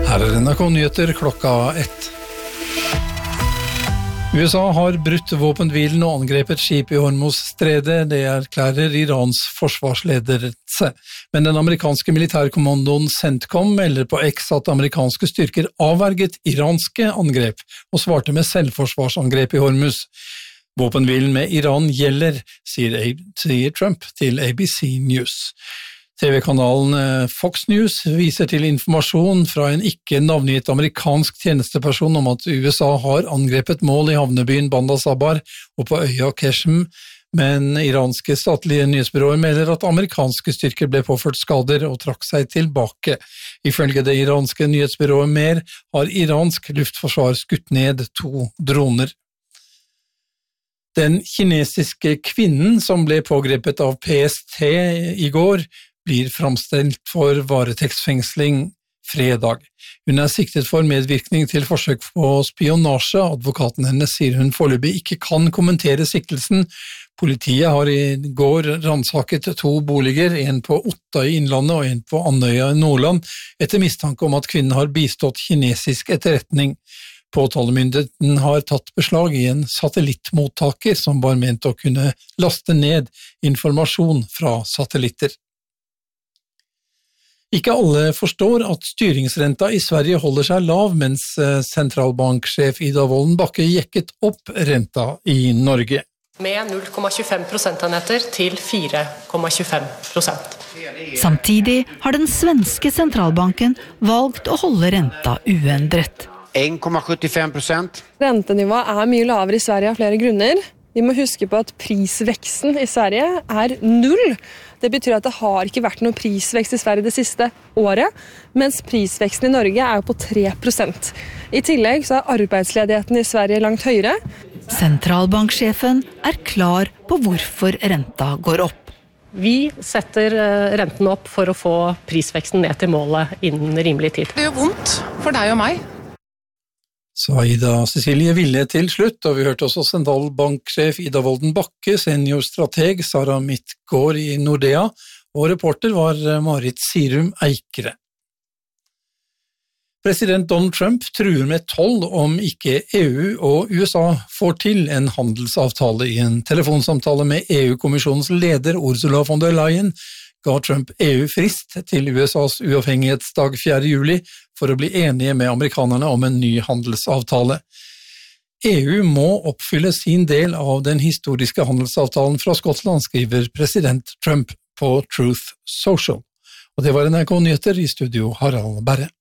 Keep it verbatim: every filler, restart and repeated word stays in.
Her er N R K-nyheter klokka ett. U S A har brutt våpenhvilen og angrepet skip i Hormuz-stredet, det erklærer Irans forsvarsledelse. Men den amerikanske militærkommandoen CENTCOM melder på X at amerikanske styrker avverget iranske angrep og svarte med selvforsvarsangrep i Hormuz. Våpenhvilen med Iran gjelder, sier, sier Trump til A B C News. T V-kanalen Fox News viser til informasjon fra en ikke navngitt amerikansk tjenesteperson om at U S A har angrepet mål i havnebyen Bandar Sabah og på øya Qeshm, men iranske statlige nyhetsbyråer melder at amerikanske styrker ble påført skader og trakk seg tilbake. Ifølge det iranske nyhetsbyrået Mer har iransk luftforsvar skutt ned to droner. Den kinesiske kvinnen som ble pågrepet av P S T i går, blir framstilt for varetektsfengsling fredag. Hun er siktet for medvirkning til forsøk på spionasje. Advokaten hennes sier hun foreløpig ikke kan kommentere siktelsen. Politiet har i går ransaket to boliger, en på Otta i Innlandet og en på Andøya i Nordland, etter mistanke om at kvinnen har bistått kinesisk etterretning. Påtalemyndigheten har tatt beslag i en satellittmottaker som var ment å kunne laste ned informasjon fra satellitter. Ikke alle forstår at styringsrenta i Sverige holder seg lav, mens sentralbanksjef Ida Wolden Bakke jekket opp renta i Norge. Med null komma tjuefem prosentenheter til fire komma tjuefem prosent. Samtidig har den svenske sentralbanken valgt å holde renta uendret. en komma sjuttiofem procent. Rentenivået er mye lavere i Sverige av flere grunner. Vi må huske på at prisveksten i Sverige er null. Det betyr at det har ikke vært noen prisvekst i Sverige det siste året, mens prisveksten i Norge er på tre prosent. I tillegg så er arbeidsledigheten i Sverige langt høyere. Sentralbanksjefen er klar på hvorfor renta går opp. Vi setter renten opp for å få prisveksten ned til målet innen rimelig tid. Det gjør vondt for deg og meg. Sa Ida Cecilie Ville til slutt, og vi hørte også sentralbanksjef Ida Wolden Bakke, seniorstrateg Sara Midtgaard i Nordea, og reporter var Marit Sirum Eikere. President Donald Trump truer med toll om ikke E U og U S A får til en handelsavtale. I en telefonsamtale med E U-kommisjonens leder Ursula von der Leyen ga Trump E U frist til U S A's uavhengighetsdag fjerde juli for å bli enige med amerikanerne om en ny handelsavtale. E U må oppfylle sin del av den historiske handelsavtalen fra Skottland, skriver president Trump på Truth Social. Og det var N R K-nyheter i studio Harald Berre.